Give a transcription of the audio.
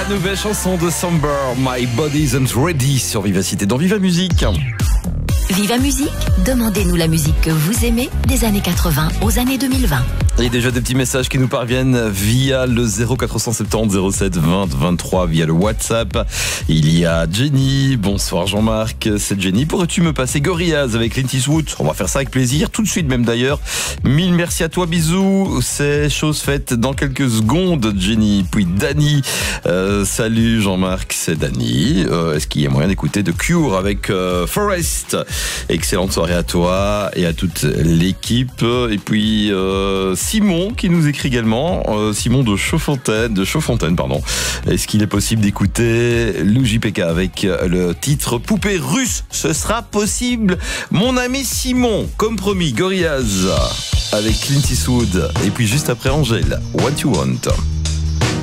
La nouvelle chanson de Samber, My Body Isn't Ready sur Vivacité dans Viva Musique. Viva Musique, demandez-nous la musique que vous aimez des années 80 aux années 2020. Et déjà des petits messages qui nous parviennent via le 0470 07 20 23 via le WhatsApp. Il y a Jenny. Bonsoir Jean-Marc, c'est Jenny. Pourrais-tu me passer Gorillaz avec Clint Eastwood? On va faire ça avec plaisir, tout de suite même d'ailleurs. Mille merci à toi, bisous. C'est chose faite dans quelques secondes, Jenny. Puis Dani. Salut Jean-Marc, c'est Dani. Est-ce qu'il y a moyen d'écouter The Cure avec Forest? Excellente soirée à toi et à toute l'équipe. Et puis Simon qui nous écrit également, Simon de Chaudfontaine, pardon. Est-ce qu'il est possible d'écouter Lou JPK avec le titre Poupée russe? Ce sera possible, mon ami Simon. Comme promis, Gorillaz avec Clint Eastwood. Et puis juste après Angèle, What You Want.